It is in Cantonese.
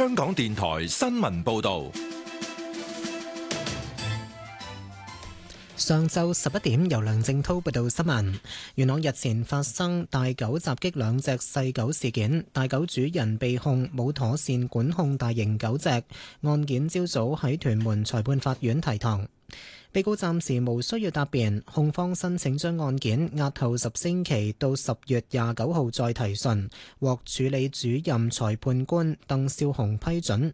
香港電台新聞報道。 上晝11點，由梁正滔報道新聞。元朗日前發生大狗襲擊兩隻細狗事件，大狗主人被控冇妥善管控大型狗隻，案件朝早喺屯門裁判法院提堂。被告暫時無需要答辯，控方申請將案件押後10星期到10月29號再提訊，獲處理主任裁判官鄧少雄批准。